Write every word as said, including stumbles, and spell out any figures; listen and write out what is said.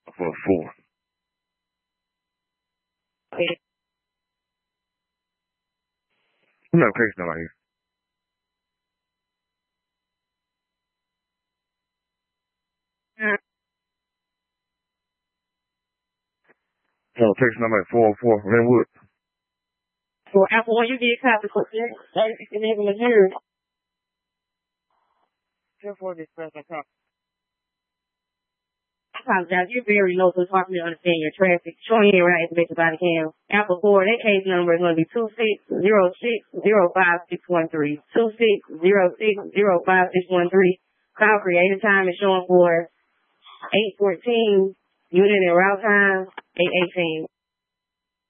for four. Okay. No case number here. Uh, No case number four oh four Linwood. for Apple, when you get copy, you need to Missouri. Therefore, this present copy. I apologize. You're very low, so it's hard for me to understand your traffic. Showing you right information by the cam. Apple four, that case number is going to be two six zero six zero five six one three. two six zero six zero five six one three. Call creative time is showing for eight fourteen. Unit and route time, eight eighteen.